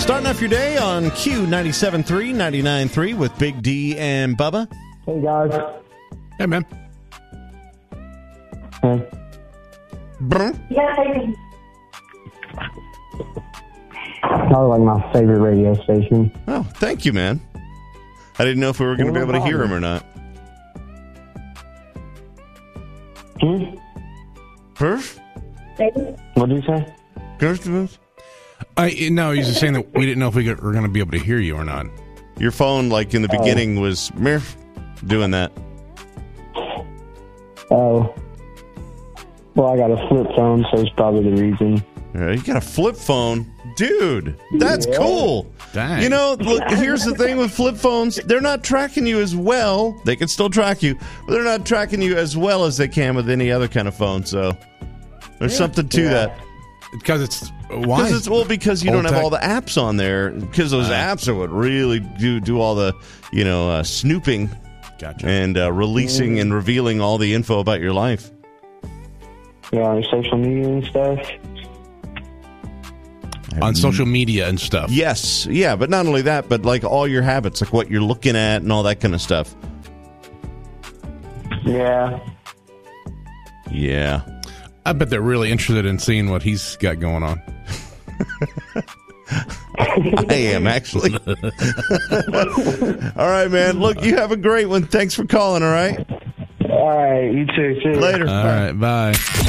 Starting off your day on Q97.3, 99.3 with Big D and Bubba. Hey, guys. Hey, man. Hey. Probably like my favorite radio station. Oh, thank you, man. I didn't know if we were going to be able to hear him or not. Perf? What did you say? Customers? No, he's just saying that we didn't know if were going to be able to hear you or not. Your phone, like in the beginning, was doing that. Oh. Well, I got a flip phone, so it's probably the reason. You got a flip phone? Dude, that's cool. Dang. You know, look, here's the thing with flip phones. They're not tracking you as well. They can still track you, but they're not tracking you as well as they can with any other kind of phone. So there's something to that. Because it's... Why? Because you don't have all the apps on there. Because those apps are what really do all the, snooping. Gotcha. And releasing and revealing all the info about your life. Yeah, on social media and stuff. On social media and stuff. Yes. Yeah, but not only that, but like all your habits, like what you're looking at and all that kind of stuff. Yeah. Yeah. I bet they're really interested in seeing what he's got going on. I am, actually. All right, man. Look, you have a great one. Thanks for calling, all right? All right, you too. See you Later. All right, bye.